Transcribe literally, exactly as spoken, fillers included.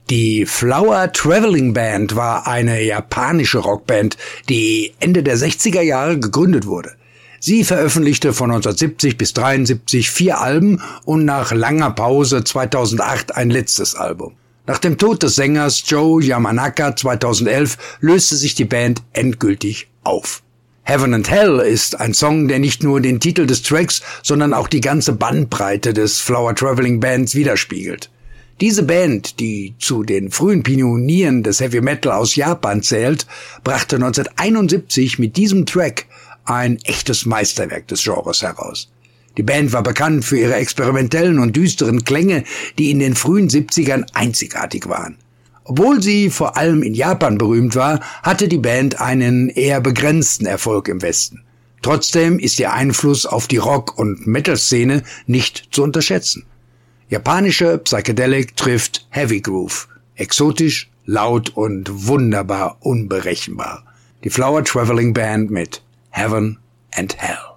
Die Flower Traveling Band war eine japanische Rockband, die Ende der sechziger Jahre gegründet wurde. Sie veröffentlichte von neunzehnhundertsiebzig bis dreiundsiebzig vier Alben und nach langer Pause zweitausendacht ein letztes Album. Nach dem Tod des Sängers Joe Yamanaka zweitausendelf löste sich die Band endgültig auf. Heaven and Hell ist ein Song, der nicht nur den Titel des Tracks, sondern auch die ganze Bandbreite des Flower Traveling Bands widerspiegelt. Diese Band, die zu den frühen Pionieren des Heavy Metal aus Japan zählt, brachte neunzehnhunderteinundsiebzig mit diesem Track ein echtes Meisterwerk des Genres heraus. Die Band war bekannt für ihre experimentellen und düsteren Klänge, die in den frühen siebzigern einzigartig waren. Obwohl sie vor allem in Japan berühmt war, hatte die Band einen eher begrenzten Erfolg im Westen. Trotzdem ist ihr Einfluss auf die Rock- und Metal-Szene nicht zu unterschätzen. Japanische Psychedelic trifft Heavy Groove. Exotisch, laut und wunderbar unberechenbar. Die Flower Traveling Band mit Heaven and Hell.